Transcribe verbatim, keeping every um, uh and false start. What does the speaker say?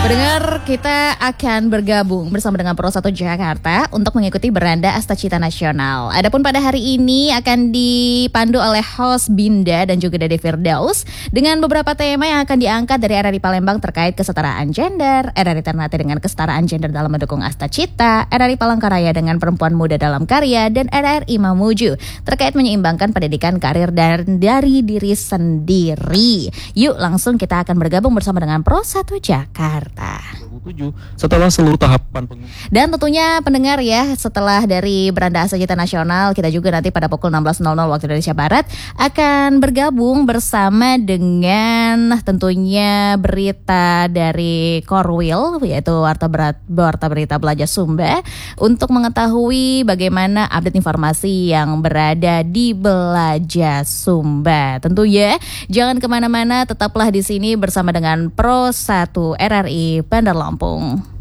Pendengar, kita akan bergabung bersama dengan Pro satu Jakarta untuk mengikuti Beranda Astacita Nasional. Adapun pada hari ini akan dipandu oleh host Binda dan juga Dede Firdaus dengan beberapa tema yang akan diangkat dari R R I Palembang terkait kesetaraan gender, R R I Ternate dengan kesetaraan gender dalam mendukung Astacita, R R I Palangkaraya dengan perempuan muda dalam karya, dan R R I Mamuju terkait menyeimbangkan pendidikan karir dan dari diri sendiri. Yuk langsung kita akan bergabung bersama dengan Pro satu Jakarta. Setelah seluruh tahapan peng... Dan tentunya pendengar ya, setelah dari Beranda Astacita Nasional, kita juga nanti pada pukul enam belas nol nol waktu Indonesia Barat akan bergabung bersama dengan tentunya berita dari Korwil, yaitu Warta, Berat, Warta Berita Belajar Sumba, untuk mengetahui bagaimana update informasi yang berada di Belajar Sumba. Tentunya jangan kemana-mana, tetaplah di sini bersama dengan Pro satu R R I Bandar Lampung.